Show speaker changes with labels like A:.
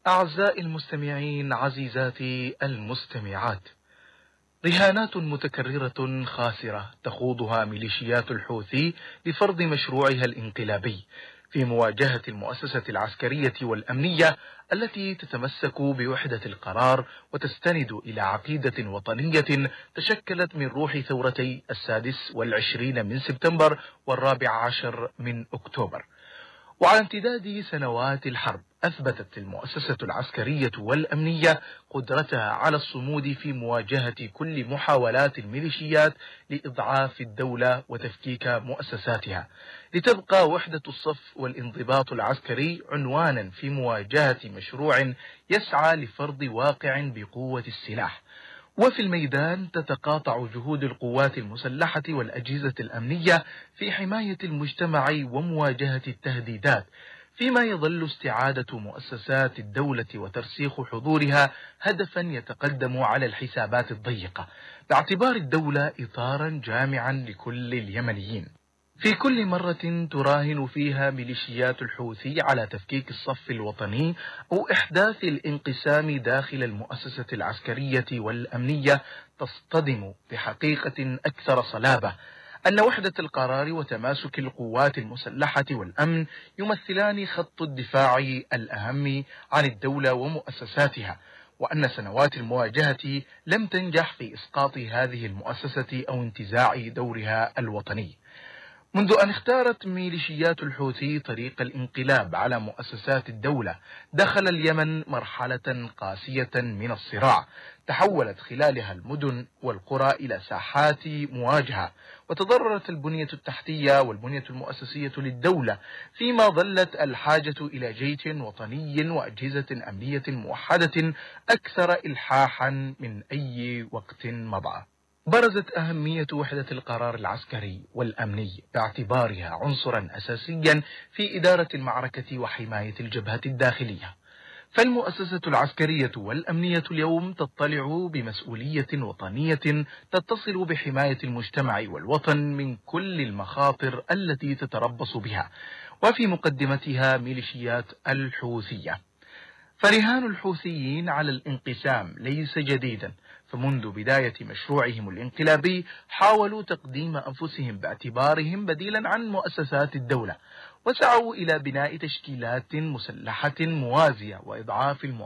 A: أعزائي المستمعين، عزيزاتي المستمعات، رهانات متكررة خاسرة تخوضها ميليشيات الحوثي لفرض مشروعها الانقلابي في مواجهة المؤسسة العسكرية والأمنية التي تتمسك بوحدة القرار وتستند إلى عقيدة وطنية تشكلت من روح ثورتي 26 من سبتمبر و14 من أكتوبر. وعلى امتداد سنوات الحرب أثبتت المؤسسة العسكرية والأمنية قدرتها على الصمود في مواجهة كل محاولات الميليشيات لإضعاف الدولة وتفكيك مؤسساتها، لتبقى وحدة الصف والانضباط العسكري عنوانا في مواجهة مشروع يسعى لفرض واقع بقوة السلاح. وفي الميدان تتقاطع جهود القوات المسلحة والأجهزة الأمنية في حماية المجتمع ومواجهة التهديدات، فيما يظل استعادة مؤسسات الدولة وترسيخ حضورها هدفا يتقدم على الحسابات الضيقة، باعتبار الدولة إطارا جامعا لكل اليمنيين. في كل مرة تراهن فيها ميليشيات الحوثي على تفكيك الصف الوطني أو إحداث الانقسام داخل المؤسسة العسكرية والأمنية، تصطدم بحقيقة أكثر صلابة، أن وحدة القرار وتماسك القوات المسلحة والأمن يمثلان خط الدفاع الأهم عن الدولة ومؤسساتها، وأن سنوات المواجهة لم تنجح في إسقاط هذه المؤسسة أو انتزاع دورها الوطني. منذ أن اختارت ميليشيات الحوثي طريق الانقلاب على مؤسسات الدولة، دخل اليمن مرحلة قاسية من الصراع، تحولت خلالها المدن والقرى إلى ساحات مواجهة، وتضررت البنية التحتية والبنية المؤسسية للدولة، فيما ظلت الحاجة إلى جيش وطني وأجهزة أمنية موحدة أكثر إلحاحا من أي وقت مضى. برزت أهمية وحدة القرار العسكري والأمني باعتبارها عنصرا أساسيا في إدارة المعركة وحماية الجبهة الداخلية. فالمؤسسة العسكرية والأمنية اليوم تطلع بمسؤولية وطنية تتصل بحماية المجتمع والوطن من كل المخاطر التي تتربص بها، وفي مقدمتها ميليشيات الحوثية. فرهان الحوثيين على الانقسام ليس جديدا، فمنذ بداية مشروعهم الانقلابي حاولوا تقديم أنفسهم باعتبارهم بديلا عن مؤسسات الدولة، وسعوا إلى بناء تشكيلات مسلحة موازية وإضعاف